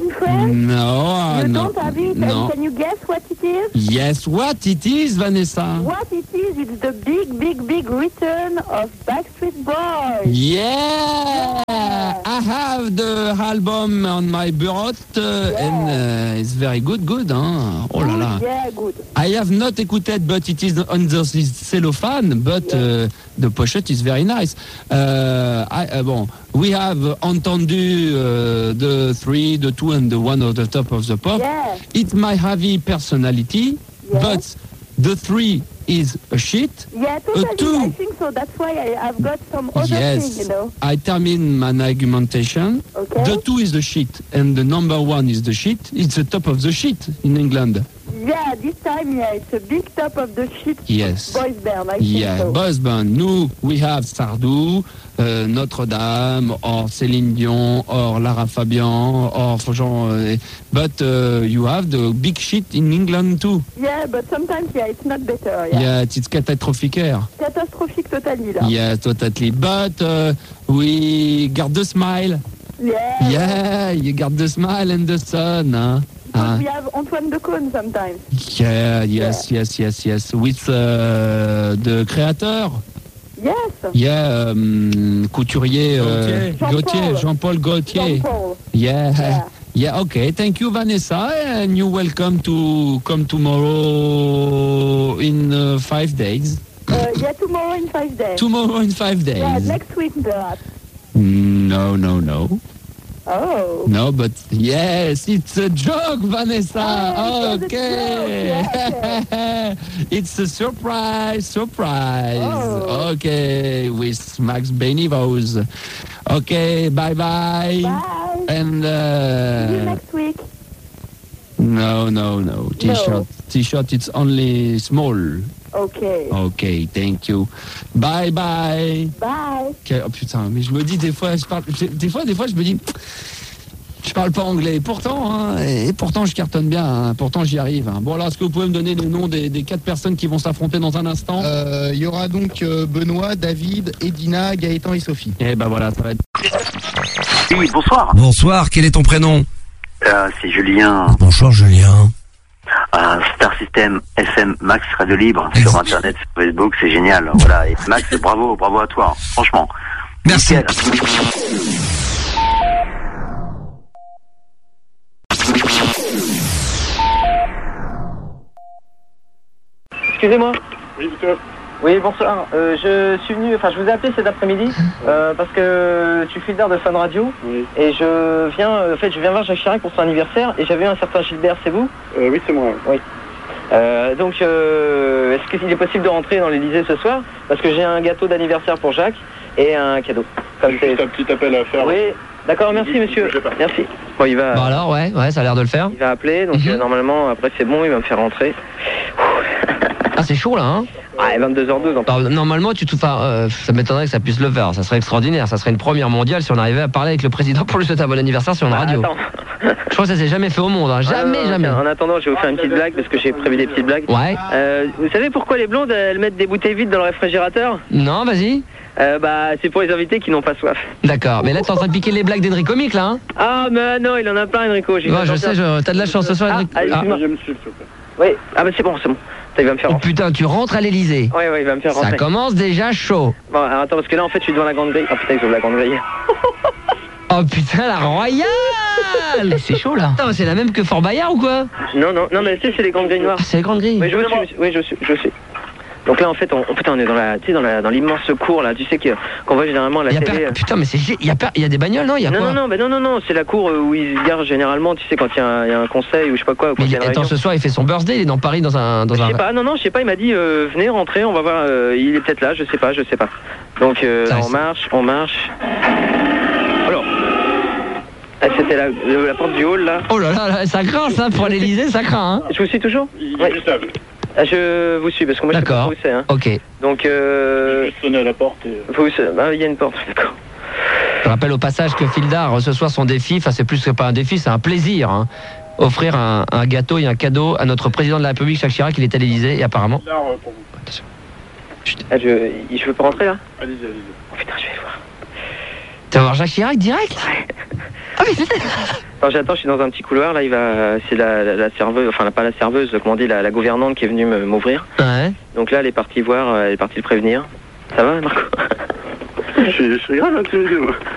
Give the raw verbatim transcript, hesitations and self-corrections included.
in French? No, You no, don't have it? no. And can you guess what it is? Yes, what it is, Vanessa? What it is? It's the big, big, big return of Backstreet Boys. Yeah, Yeah. I have the album on my bureau, uh, Yeah. and uh, it's very good, good, hein? Oh là Good, là. yeah, good. I have not écouted, but it is on the cellophane, but uh, the pochette is very nice. Uh, I, uh, bon, we have entendu uh, the three, the two, and the one on the top of the pop. Yeah. It's my heavy personality, Yeah. but the three is a shit. Yeah, totally. two. I think so. That's why I, I've got some other Yes, thing, you know. I termine my argumentation. Okay. The two is the shit, and the number one is the shit. It's the top of the shit in England. Yeah, this time, yeah, it's a big top of the shit Yes. boys band, I Yeah, think so. boys band. Nous, we have Sardou, uh, Notre-Dame, or Céline Dion, or Lara Fabian, or genre. Uh, but uh, you have the big shit in England too. Yeah, but sometimes, yeah, it's not better. Yeah. Yeah, it's catastrophique. Catastrophique totally, là. Yeah, totally. But uh, we got the smile. Yeah. Yeah, you got the smile and the sun. Huh? Because Huh? we have Antoine Decaune sometimes. Yeah, yes, yes, yes, yes. With uh, the creator. Yes. Yeah, um, couturier uh, Jean-Paul. Gaultier, Jean-Paul Gaultier. Jean-Paul. Yeah. Yeah. Yeah, okay. Thank you, Vanessa, and you're welcome to come tomorrow in uh, five days. Uh, yeah, tomorrow in five days. Tomorrow in five days. Yeah, next week perhaps. No, no, no. Oh. No, but yes, it's a joke, Vanessa. Oh, it's a Okay. joke, yeah, It's a surprise, surprise. Oh. Okay, with Max Benivos. Okay, bye-bye. Bye. And See you uh, next week. no, no, no. T-shirt, No. T-shirt. It's only small. Okay. Okay, thank you. Bye, bye. Bye. Ok, oh putain, mais je me dis des fois, je parle, des fois, des fois, je me dis, je parle pas anglais. Pourtant, hein, et pourtant, je cartonne bien. Hein, pourtant, j'y arrive. Hein. Bon, alors, est-ce que vous pouvez me donner les noms des, des quatre personnes qui vont s'affronter dans un instant? Euh, Il y aura donc euh, Benoît, David, Edina, Gaëtan et Sophie. Eh ben voilà, ça va être. Oui, bonsoir. Bonsoir, quel est ton prénom? Euh, c'est Julien, Bonsoir Julien. à Star System S M Max Radio Libre sur Internet, sur Facebook, c'est génial. Voilà, et Max, bravo, bravo à toi, hein. Franchement. Merci. Nickel. Excusez-moi. Oui, Victor. Oui, bonsoir. Euh, je suis venu, enfin, je vous ai appelé cet après-midi euh, parce que je suis fidèle de Fun Radio Oui, et je viens, euh, en fait, je viens voir Jacques Chirac pour son anniversaire et j'avais un certain Gilbert, c'est vous? euh, oui c'est moi. Euh, donc, euh, est-ce qu'il est possible de rentrer dans l'Élysée ce soir? Parce que j'ai un gâteau d'anniversaire pour Jacques et un cadeau. Comme J'ai c'est... juste un petit appel à faire. Oui, d'accord, merci Oui, monsieur. bougez pas. Merci. Bon, il va, Bon alors, ouais, ouais, ça a l'air de le faire. il va appeler, donc Mhm. euh, normalement, après c'est bon, il va me faire rentrer. Ah, c'est chaud là, hein? Ah, vingt-deux heures douze en plus. Alors, normalement, tu te, enfin, euh, ça m'étonnerait que ça puisse le faire. Ça serait extraordinaire. Ça serait une première mondiale si on arrivait à parler avec le président pour lui souhaiter un bon anniversaire sur une Ah, radio. attends. Je crois que ça s'est jamais fait au monde. Hein. Jamais, Ah, non, jamais. tiens, en attendant, je vais vous faire une petite blague parce que j'ai prévu des petites blagues. Ouais. Euh, vous savez pourquoi les blondes elles mettent des bouteilles vides dans le réfrigérateur? Non, vas-y. euh, Bah c'est pour les invités qui n'ont pas soif. D'accord. Mais là, t'es en train de piquer les blagues d'Enrico Comique, là, hein? Ah mais non, il en a plein Enrico. j'ai Ouais, fait je attention. sais, je... t'as de la chance ce soir, Ah, Enrico. allez, Ah. excuse-moi. Deuxième chiffre, s'il vous plaît. Oui, ah bah c'est bon, c'est bon. Ça, il va me faire Oh rentrer. putain, tu rentres à l'Elysée. Ouais, ouais, il va me faire Ça rentrer. commence déjà chaud. Bon, alors attends, parce que là en fait je suis devant la grande grille. Ah putain, ils ouvrent la grande grille. Oh putain, la royale. C'est chaud là. Attends, c'est la même que Fort Bayard ou quoi? Non, non, non, mais tu sais, c'est les grandes grilles noires. Ah, c'est les grandes grilles. Oui, je suis, oui, je suis, je suis. Donc là en fait, on, oh, putain, on est dans la, tu sais, dans la, dans l'immense cour là. Tu sais que qu'on voit généralement à la Y a télé. per- Putain, mais c'est gé- y a, per- y a des bagnoles, non? Y a Non, quoi? non, non, bah non, non, non, c'est la cour euh, où ils se garent généralement, tu sais, quand il y, a un- il y a un conseil ou je sais pas quoi. Ou quand Mais il y a il- une attends, réunion. ce soir, il fait son birthday, il est dans Paris dans un. Dans Je un... sais pas, non, non, je sais pas, il m'a dit, euh, venez rentrer, on va voir, euh, il est peut-être là, je sais pas, je sais pas. Donc, euh, Ça, on c'est- marche, on marche. Alors, ah, c'était la, le- la porte du hall là. Oh là là, là, ça craint ça pour l'Elysée, ça craint, hein? Je vous suis toujours? Il Ouais. est juste là. Ah, je vous suis parce que moi je sais pas D'accord. où c'est. Hein. Ok. Donc, J'ai euh, juste sonné à la porte et... vous, ah, il y a une porte, d'accord. Je rappelle au passage que Fildar, ce soir, son défi, enfin, c'est plus que pas un défi, c'est un plaisir, hein. Offrir un, un gâteau et un cadeau à notre président de la République, Jacques Chirac, il est à l'Elysée, et apparemment. Là, euh, pour vous. Attention. Ah, je, je veux pas rentrer là? Allez-y, allez-y. Oh putain, je vais le voir. Tu vas voir Jacques Chirac direct? Ah Non, j'attends, je suis dans un petit couloir, là, il va, c'est la, la, la serveuse, enfin, pas la serveuse, comment on dit, la, la gouvernante qui est venue me- m'ouvrir. Ouais. Donc là, elle est partie voir, euh, elle est partie le prévenir. Ça va, Marco? Je suis je suis grave intimidé, moi.